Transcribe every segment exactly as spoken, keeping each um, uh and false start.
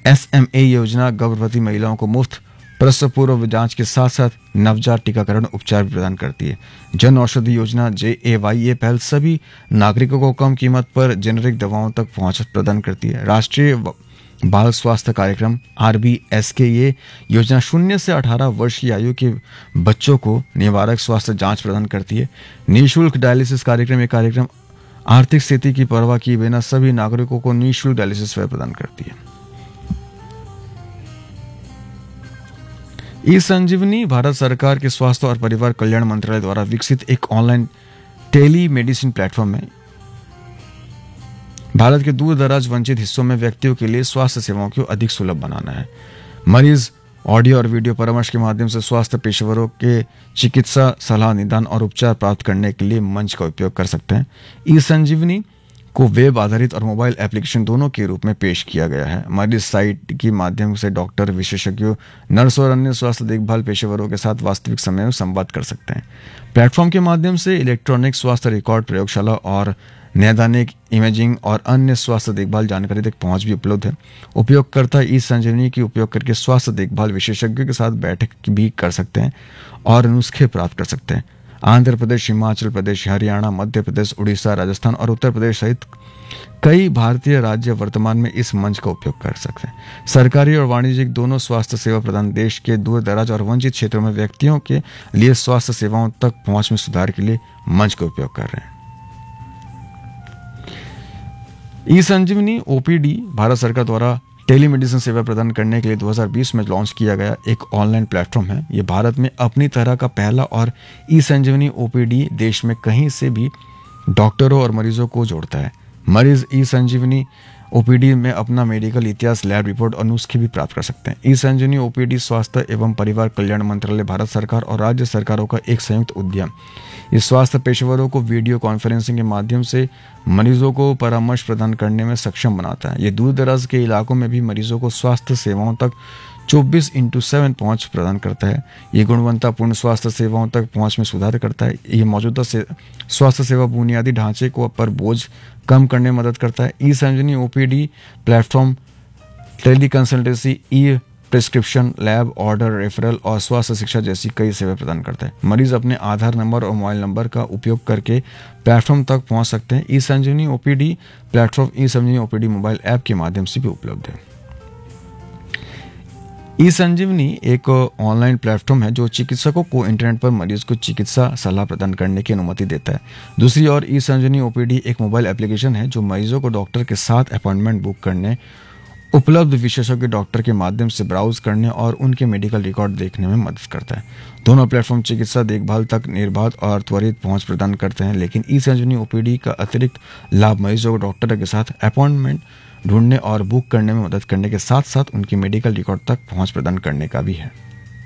S M A योजना गर्भवती महिलाओं को मुफ्त प्रसव पूर्व जांच के साथ साथ नवजात टीकाकरण उपचार भी प्रदान करती है। जन औषधि योजना जे ए वाई ये पहल सभी नागरिकों को कम कीमत पर जेनेरिक दवाओं तक पहुंच प्रदान करती है। राष्ट्रीय बाल स्वास्थ्य कार्यक्रम आर बी एस के ये योजना शून्य से अठारह वर्ष की आयु के बच्चों को निवारक स्वास्थ्य जांच प्रदान करती है। निःशुल्क डायलिसिस कार्यक्रम ये कार्यक्रम आर्थिक स्थिति की परवाह किए बिना सभी नागरिकों को निःशुल्क डायलिसिस सेवा प्रदान करती है। ई संजीवनी भारत सरकार के स्वास्थ्य और परिवार कल्याण मंत्रालय द्वारा विकसित एक ऑनलाइन टेली मेडिसिन प्लेटफॉर्म है। भारत के दूर दराज वंचित हिस्सों में व्यक्तियों के लिए स्वास्थ्य सेवाओं को अधिक सुलभ बनाना है। मरीज ऑडियो और वीडियो परामर्श के माध्यम से स्वास्थ्य पेशेवरों के चिकित्सा सलाह, निदान और उपचार प्राप्त करने के लिए मंच का उपयोग कर सकते हैं। ई संजीवनी को वेब आधारित और मोबाइल एप्लीकेशन दोनों के रूप में पेश किया गया है। मरीज साइट के माध्यम से डॉक्टर, विशेषज्ञों, नर्स और अन्य स्वास्थ्य देखभाल पेशेवरों के साथ वास्तविक समय में संवाद कर सकते हैं। प्लेटफॉर्म के माध्यम से इलेक्ट्रॉनिक स्वास्थ्य रिकॉर्ड, प्रयोगशाला और नैदानिक इमेजिंग और अन्य स्वास्थ्य देखभाल जानकारी तक पहुंच भी उपलब्ध है। उपयोगकर्ता ई संजीवनी की उपयोग करके स्वास्थ्य देखभाल विशेषज्ञों के साथ बैठक भी कर सकते हैं और नुस्खे प्राप्त कर सकते हैं। आंध्र प्रदेश, हिमाचल प्रदेश, हरियाणा, मध्य प्रदेश, उड़ीसा, राजस्थान और उत्तर प्रदेश सहित कई भारतीय राज्य वर्तमान में इस मंच का उपयोग कर सकते हैं। सरकारी और वाणिज्यिक दोनों स्वास्थ्य सेवा प्रदान देश के दूर दराज और वंचित क्षेत्रों में व्यक्तियों के लिए स्वास्थ्य सेवाओं तक पहुंच में सुधार के लिए मंच का उपयोग कर रहे हैं। ई संजीवनी ओपीडी भारत सरकार द्वारा टेलीमेडिसिन सेवा प्रदान करने के लिए दो हज़ार बीस में लॉन्च किया गया एक ऑनलाइन प्लेटफॉर्म है। यह भारत में अपनी तरह का पहला और ई संजीवनी ओपीडी देश में कहीं से भी डॉक्टरों और मरीजों को जोड़ता है। मरीज ई संजीवनी ओपीडी में अपना मेडिकल इतिहास, लैब रिपोर्ट और नुस्खे भी प्राप्त कर सकते हैं। ई संजीवनी ओपीडी स्वास्थ्य एवं परिवार कल्याण मंत्रालय, भारत सरकार और राज्य सरकारों का एक संयुक्त उद्यम। इस स्वास्थ्य पेशेवरों को वीडियो कॉन्फ्रेंसिंग के माध्यम से मरीजों को परामर्श प्रदान करने में सक्षम बनाता है। ये दूर दराज के इलाकों में भी मरीजों को स्वास्थ्य सेवाओं तक चौबीस इंटू सेवन पहुंच प्रदान करता है। ये गुणवत्तापूर्ण स्वास्थ्य सेवाओं तक पहुंच में सुधार करता है। ये मौजूदा से स्वास्थ्य सेवा बुनियादी ढांचे को पर बोझ कम करने में मदद करता है। ई संजीवनी ओपीडी प्लेटफॉर्म टेली कंसल्टेंसी, ई प्रिस्क्रिप्शन, लैब ऑर्डर, रेफरल और स्वास्थ्य शिक्षा जैसी कई सेवाएं प्रदान करता है। मरीज अपने आधार नंबर और मोबाइल नंबर का उपयोग करके प्लेटफॉर्म तक पहुंच सकते हैं। ई संजीवनी ओपीडी प्लेटफॉर्म ई संजीवनी ओपीडी मोबाइल ऐप के माध्यम से भी उपलब्ध है। ई संजीवनी एक ऑनलाइन प्लेटफॉर्म है जो चिकित्सकों को इंटरनेट पर मरीज को चिकित्सा सलाह प्रदान करने की अनुमति देता है। दूसरी ओर ई संजीवनी ओपीडी एक मोबाइल एप्लीकेशन है जो मरीजों को डॉक्टर के साथ अपॉइंटमेंट बुक करने, उपलब्ध विशेषज्ञ डॉक्टर के माध्यम से ब्राउज करने और उनके मेडिकल रिकॉर्ड देखने में मदद करता है। दोनों प्लेटफॉर्म चिकित्सा देखभाल तक निर्बाध और त्वरित पहुंच प्रदान करते हैं, लेकिन ई संजीवनी ओपीडी का अतिरिक्त लाभ मरीजों को डॉक्टर के साथ अपॉइंटमेंट ढूंढने और बुक करने में मदद करने के साथ साथ उनके मेडिकल रिकॉर्ड तक पहुंच प्रदान करने का भी है।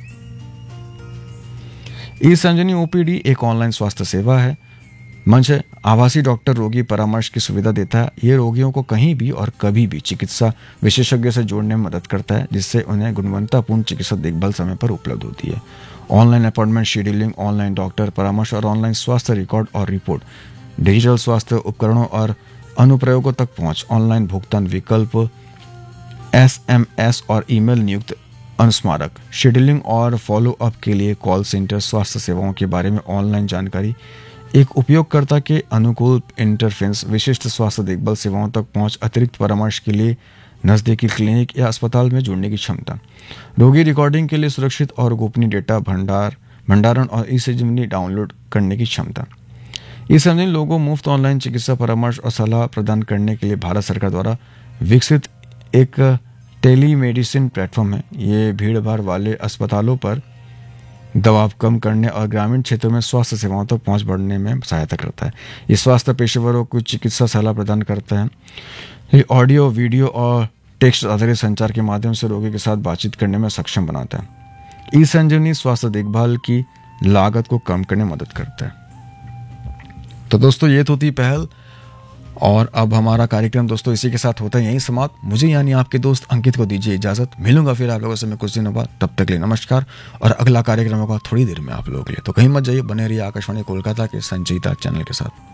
ई संजीवनी ओपीडी एक ऑनलाइन स्वास्थ्य सेवा है। मंच है आभासी डॉक्टर रोगी परामर्श की सुविधा देता है। ये रोगियों को कहीं भी और कभी भी चिकित्सा विशेषज्ञ से जोड़ने में मदद करता है, जिससे उन्हें गुणवत्तापूर्ण चिकित्सा देखभाल समय पर उपलब्ध होती है। Online appointment scheduling, online doctor परामर्श और ऑनलाइन स्वास्थ्य रिकॉर्ड और रिपोर्ट, डिजिटल स्वास्थ्य उपकरणों और अनुप्रयोगों तक पहुंच, ऑनलाइन भुगतान विकल्प, एस एम एस और ईमेल नियुक्त अनुस्मारक, शेड्यूलिंग और फॉलो अप के लिए कॉल सेंटर, स्वास्थ्य सेवाओं के बारे में ऑनलाइन जानकारी, एक उपयोगकर्ता के अनुकूल इंटरफेस, विशिष्ट स्वास्थ्य देखभाल सेवाओं तक पहुंच, अतिरिक्त परामर्श के लिए नजदीकी क्लिनिक या अस्पताल में जुड़ने की क्षमता, रोगी रिकॉर्डिंग के लिए सुरक्षित और गोपनीय डेटा भंडार भंडारण और ई संजीवनी डाउनलोड करने की क्षमता। ई संजीवनी लोगों मुफ्त ऑनलाइन चिकित्सा परामर्श और सलाह प्रदान करने के लिए भारत सरकार द्वारा विकसित एक टेलीमेडिसिन प्लेटफॉर्म है। ये भीड़ भाड़ वाले अस्पतालों पर दबाव कम करने और ग्रामीण क्षेत्रों में स्वास्थ्य सेवाओं तक पहुंच बढ़ने में सहायता करता है। ये स्वास्थ्य पेशेवरों को चिकित्सा सलाह प्रदान करता है। ये ऑडियो, वीडियो और टेक्स्ट आधारित संचार के माध्यम से रोगी के साथ बातचीत करने में सक्षम बनाता है। ई संजीवनी स्वास्थ्य देखभाल की लागत को कम करने में मदद करता है। तो दोस्तों ये तो थी पहल, और अब हमारा कार्यक्रम दोस्तों इसी के साथ होता है यहीं समाप्त। मुझे यानी आपके दोस्त अंकित को दीजिए इजाजत। मिलूंगा फिर आप लोगों से मैं कुछ दिनों बाद। तब तक के लिए नमस्कार, और अगला कार्यक्रम होगा थोड़ी देर में आप लोगों के लिए। तो कहीं मत जाइए, बने रहिए आकाशवाणी कोलकाता के संजीता चैनल के साथ।